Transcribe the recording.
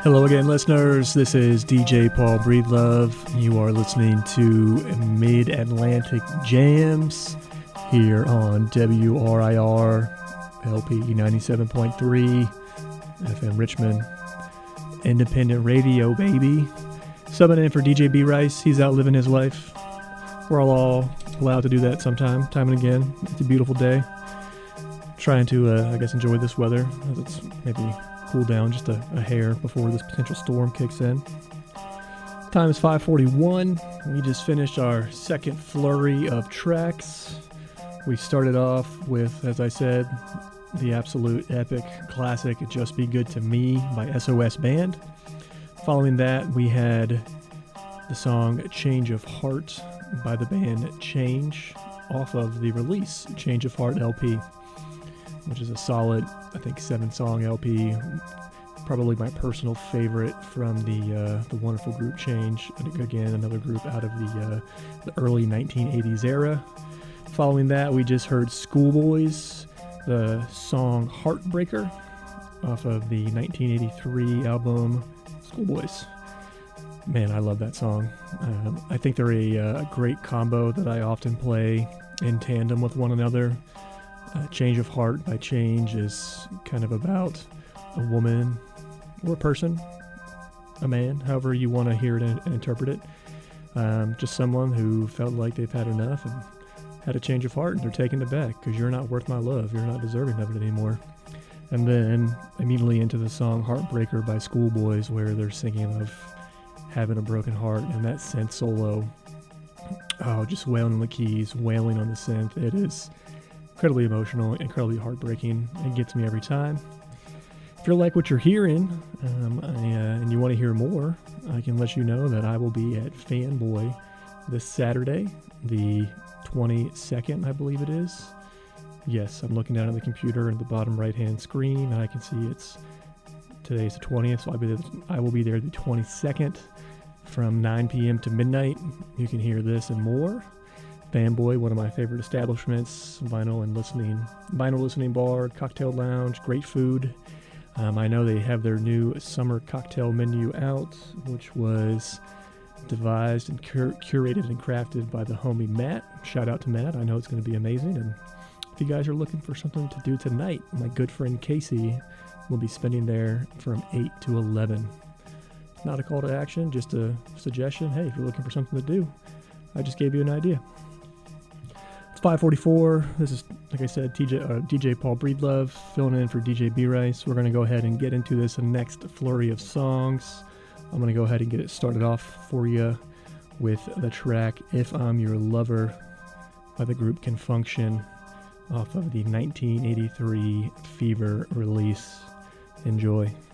Hello again, listeners. This is DJ Paul Breedlove. You are listening to Mid-Atlantic Jams here on WRIR LP 97.3 FM Richmond. Independent radio, baby. Subbing in for DJ B Rice. He's out living his life. We're all allowed to do that sometime, time and again. It's a beautiful day. Trying to, enjoy this weather as it's maybe cool down just a hair before this potential storm kicks in. Time is 5:41. We just finished our second flurry of tracks. We started off with, as I said, the absolute epic classic Just Be Good to Me by SOS Band. Following that, we had the song Change of Heart by the band Change off of the release Change of Heart LP, which is a solid, I think, 7-song LP. Probably my personal favorite from the wonderful group Change. Again, another group out of the early 1980s era. Following that, we just heard Schoolboys, the song Heartbreaker off of the 1983 album Schoolboys. Man, I love that song. I think they're a great combo that I often play in tandem with one another. Change of Heart by Change is kind of about a woman or a person, a man, however you want to hear it and interpret it. Just someone who felt like they've had enough and had a change of heart, and they're taking it back because you're not worth my love. You're not deserving of it anymore. And then immediately into the song Heartbreaker by Schoolboys, where they're singing of having a broken heart, and that synth solo, just wailing on the keys, wailing on the synth. It is incredibly emotional, incredibly heartbreaking. It gets me every time. If you like what you're hearing, and you want to hear more, I can let you know that I will be at Fanboy this Saturday, the 22nd, I believe it is. Yes, I'm looking down at the computer at the bottom right-hand screen, and I can see today's the 20th, so I will be there the 22nd from 9 p.m. to midnight. You can hear this and more. Fanboy, one of my favorite establishments, vinyl listening bar, cocktail lounge, great food. I know they have their new summer cocktail menu out, which was devised and curated and crafted by the homie Matt. Shout out to Matt. I know it's going to be amazing. And if you guys are looking for something to do tonight, my good friend Casey will be spending there from 8 to 11. Not a call to action, just a suggestion. Hey, if you're looking for something to do, I just gave you an idea. It's 5:44. This is, like I said, DJ Paul Breedlove filling in for DJ B Rice. We're going to go ahead and get into this next flurry of songs. I'm going to go ahead and get it started off for you with the track If I'm Your Lover by the group Can Function off of the 1983 Fever release. Enjoy.